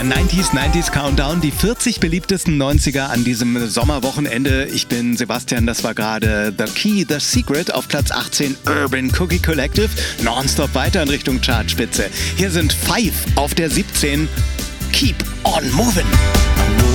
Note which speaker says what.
Speaker 1: 90s Countdown, die 40 beliebtesten 90er an diesem Sommerwochenende. Ich bin Sebastian, das war gerade The Key, The Secret auf Platz 18 Urban Cookie Collective. Nonstop weiter in Richtung Chartspitze. Hier sind Five auf der 17, Keep on Movin'.